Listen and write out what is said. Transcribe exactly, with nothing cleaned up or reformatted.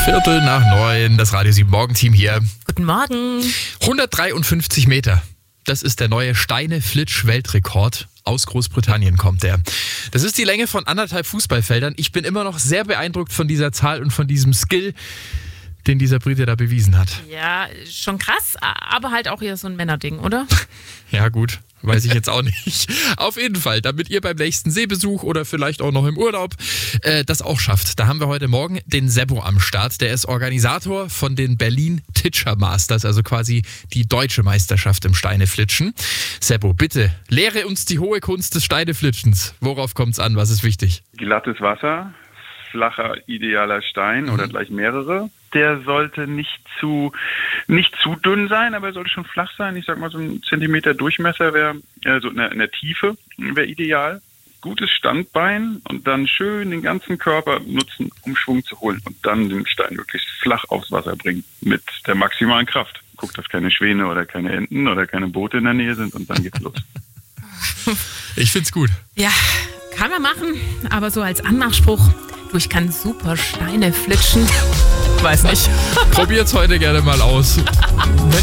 Viertel nach neun, das Radio sieben Morgenteam hier. Guten Morgen. hundertdreiundfünfzig Meter. Das ist der neue Steine-Flitsch-Weltrekord. Aus Großbritannien kommt der. Das ist die Länge von anderthalb Fußballfeldern. Ich bin immer noch sehr beeindruckt von dieser Zahl und von diesem Skill, den dieser Brite da bewiesen hat. Ja, schon krass, aber halt auch eher so ein Männerding, oder? Ja gut, weiß ich jetzt auch nicht. Auf jeden Fall, damit ihr beim nächsten Seebesuch oder vielleicht auch noch im Urlaub äh, das auch schafft. Da haben wir heute Morgen den Seppo am Start. Der ist Organisator von den Berlin Titscher Masters, also quasi die deutsche Meisterschaft im Steineflitschen. Seppo, bitte, lehre uns die hohe Kunst des Steineflitschens. Worauf kommt es an? Was ist wichtig? Glattes Wasser, flacher, idealer Stein oder gleich mehrere. Der sollte nicht zu nicht zu dünn sein, aber er sollte schon flach sein. Ich sag mal, so ein Zentimeter Durchmesser wäre, also in der, in der Tiefe wäre ideal. Gutes Standbein und dann schön den ganzen Körper nutzen, um Schwung zu holen und dann den Stein wirklich flach aufs Wasser bringen mit der maximalen Kraft. Guck, dass keine Schwäne oder keine Enten oder keine Boote in der Nähe sind und dann geht's los. Ich find's gut. Ja, kann man machen, aber so als Anmachspruch, du, ich kann super Steine flitschen. Weiß nicht. Probiert's heute gerne mal aus.